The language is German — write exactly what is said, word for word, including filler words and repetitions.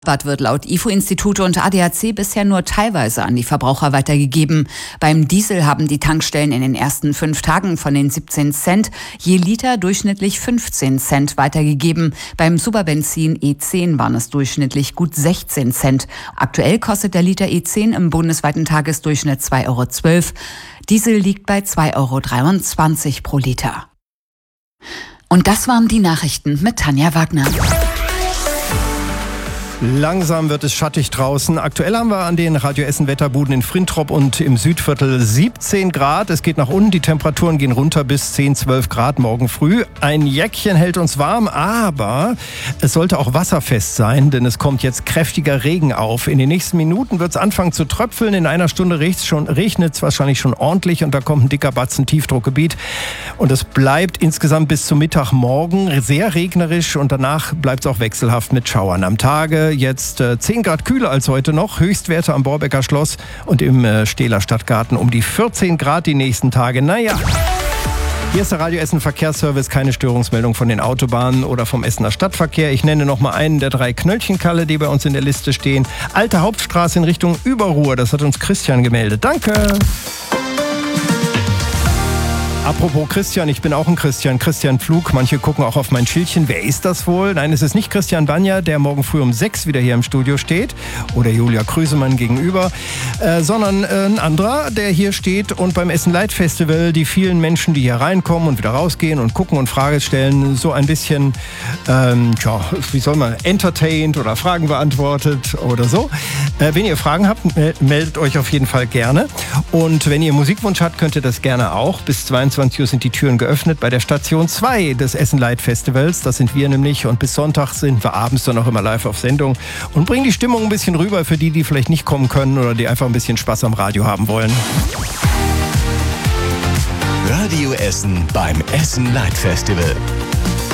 Rabatt wird laut I F O-Institute und A D A C bisher nur teilweise an die Verbraucher weitergegeben. Beim Diesel haben die Tankstellen in den ersten fünf Tagen von den siebzehn Cent je Liter durchschnittlich fünfzehn Cent weitergegeben. Beim Superbenzin E zehn waren es durchschnittlich gut sechzehn Cent. Aktuell kostet der Liter E zehn im bundesweiten Tagesdurchschnitt zwei Euro zwölf. Diesel liegt bei zwei Euro dreiundzwanzig pro Liter. Und das waren die Nachrichten mit Tanja Wagner. Langsam wird es schattig draußen. Aktuell haben wir an den Radio Essen Wetterbuden in Frintrop und im Südviertel siebzehn Grad. Es geht nach unten, die Temperaturen gehen runter bis zehn, zwölf Grad morgen früh. Ein Jäckchen hält uns warm, aber es sollte auch wasserfest sein, denn es kommt jetzt kräftiger Regen auf. In den nächsten Minuten wird es anfangen zu tröpfeln. In einer Stunde regnet es wahrscheinlich schon ordentlich und da kommt ein dicker Batzen Tiefdruckgebiet. Und es bleibt insgesamt bis zum Mittagmorgen sehr regnerisch und danach bleibt es auch wechselhaft mit Schauern am Tage. Jetzt äh, zehn Grad kühler als heute noch. Höchstwerte am Borbecker Schloss und im äh, Stehler Stadtgarten um die vierzehn Grad die nächsten Tage. Naja. Hier ist der Radio Essen Verkehrsservice, keine Störungsmeldung von den Autobahnen oder vom Essener Stadtverkehr. Ich nenne noch mal einen der drei Knöllchenkalle, die bei uns in der Liste stehen. Alte Hauptstraße in Richtung Überruhr, das hat uns Christian gemeldet. Danke! Apropos Christian, ich bin auch ein Christian, Christian Pflug. Manche gucken auch auf mein Schildchen. Wer ist das wohl? Nein, es ist nicht Christian Banja, der morgen früh um sechs wieder hier im Studio steht. Oder Julia Krüsemann gegenüber. Äh, sondern äh, ein anderer, der hier steht und beim Essen Light Festival die vielen Menschen, die hier reinkommen und wieder rausgehen und gucken und Fragen stellen, so ein bisschen, ähm, tja, wie soll man, entertained oder Fragen beantwortet oder so. Äh, wenn ihr Fragen habt, meldet euch auf jeden Fall gerne. Und wenn ihr Musikwunsch habt, könnt ihr das gerne auch. Bis zweiundzwanzig Uhr sind die Türen geöffnet bei der Station zwei des Essen Light Festivals. Das sind wir nämlich und bis Sonntag sind wir abends dann auch immer live auf Sendung und bringen die Stimmung ein bisschen rüber für die, die vielleicht nicht kommen können oder die einfach ein bisschen Spaß am Radio haben wollen. Radio Essen beim Essen Light Festival.